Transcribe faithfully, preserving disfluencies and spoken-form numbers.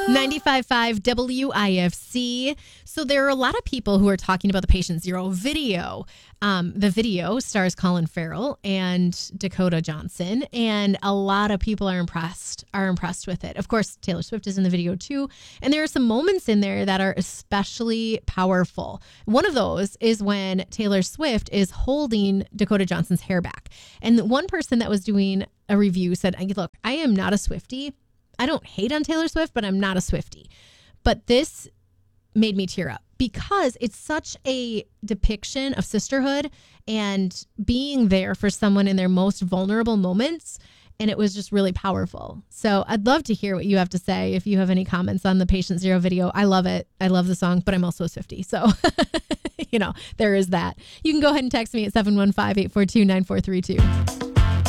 ninety-five point five W I F C. So there are a lot of people who are talking about the Patient Zero video. Um, the video stars Colin Farrell and Dakota Johnson, and a lot of people are impressed, are impressed with it. Of course, Taylor Swift is in the video too, and there are some moments in there that are especially powerful. One of those is when Taylor Swift is holding Dakota Johnson's hair back. And one person that was doing a review said, look, I am not a Swiftie. I don't hate on Taylor Swift, but I'm not a Swiftie. But this made me tear up because it's such a depiction of sisterhood and being there for someone in their most vulnerable moments. And it was just really powerful. So I'd love to hear what you have to say. If you have any comments on the Patient Zero video, I love it. I love the song, but I'm also a Swiftie. So, you know, there is that. You can go ahead and text me at seven one five, eight four two, nine four three two.